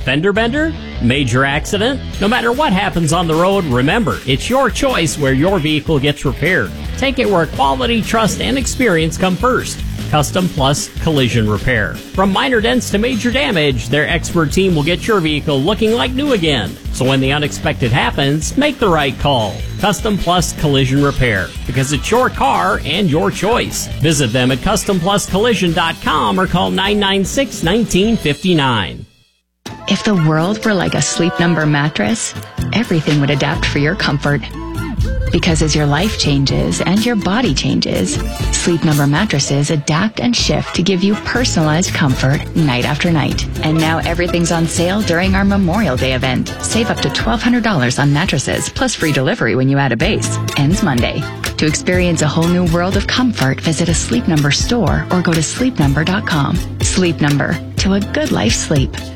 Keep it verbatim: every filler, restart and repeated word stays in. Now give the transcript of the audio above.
Fender bender? Major accident? No matter what happens on the road, remember, it's your choice where your vehicle gets repaired. Take it where quality, trust, and experience come first. Custom Plus Collision Repair. From minor dents to major damage, their expert team will get your vehicle looking like new again. So when the unexpected happens, make the right call. Custom Plus Collision Repair, because it's your car and your choice. Visit them at custom plus collision dot com or call nine nine six, one nine five nine. If the world were like a Sleep Number mattress, everything would adapt for your comfort. Because as your life changes and your body changes, Sleep Number mattresses adapt and shift to give you personalized comfort night after night. And now everything's on sale during our Memorial Day event. Save up to twelve hundred dollars on mattresses, plus free delivery when you add a base. Ends Monday. To experience a whole new world of comfort, visit a Sleep Number store or go to sleep number dot com. Sleep Number. To a good life sleep.